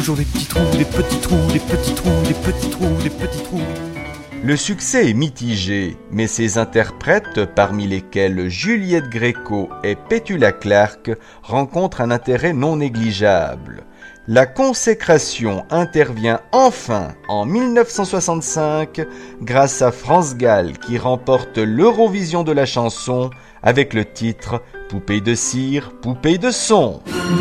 Toujours des petits trous, des petits trous, des petits trous, des petits trous, des petits trous. Le succès est mitigé, mais ses interprètes, parmi lesquels Juliette Gréco et Petula Clark, rencontrent un intérêt non négligeable. La consécration intervient enfin en 1965 grâce à France Gall qui remporte l'Eurovision de la chanson avec le titre « Poupée de cire, poupée de son ».